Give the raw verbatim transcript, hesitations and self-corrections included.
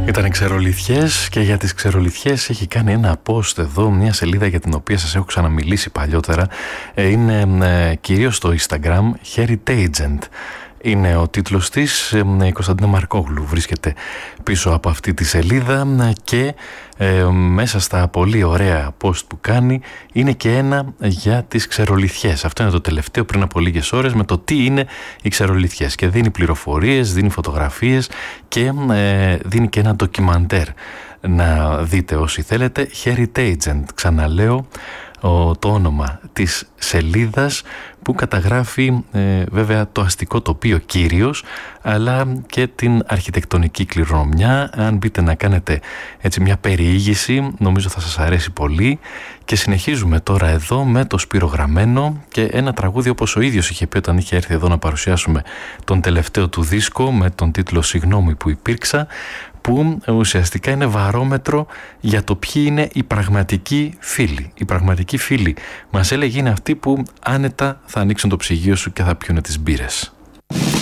Ήταν ξερολιθιές και για τις ξερολιθιές έχει κάνει ένα post εδώ, μια σελίδα για την οποία σας έχω ξαναμιλήσει παλιότερα. Είναι ε, κυρίως στο Instagram, Heritage. Είναι ο τίτλος της, η Κωνσταντίνα Μαρκόγλου βρίσκεται πίσω από αυτή τη σελίδα και ε, μέσα στα πολύ ωραία post που κάνει είναι και ένα για τις ξερολιθιές. Αυτό είναι το τελευταίο πριν από λίγες ώρες με το τι είναι οι ξερολιθιές και δίνει πληροφορίες, δίνει φωτογραφίες και ε, δίνει και ένα ντοκιμαντέρ να δείτε όσοι θέλετε. Heritage, ξαναλέω το όνομα της σελίδας που καταγράφει ε, βέβαια το αστικό τοπίο κυρίως, αλλά και την αρχιτεκτονική κληρονομιά. Αν μπείτε να κάνετε έτσι μια περιήγηση, νομίζω θα σας αρέσει πολύ. Και συνεχίζουμε τώρα εδώ με το Σπύρο Γραμμένο και ένα τραγούδι όπως ο ίδιος είχε πει όταν είχε έρθει εδώ να παρουσιάσουμε τον τελευταίο του δίσκο με τον τίτλο «Συγγνώμη που υπήρξα», που ουσιαστικά είναι βαρόμετρο για το ποιοι είναι οι πραγματικοί φίλοι. Οι πραγματικοί φίλοι, μας έλεγε, είναι αυτοί που άνετα θα ανοίξουν το ψυγείο σου και θα πιούνε τις μπύρες.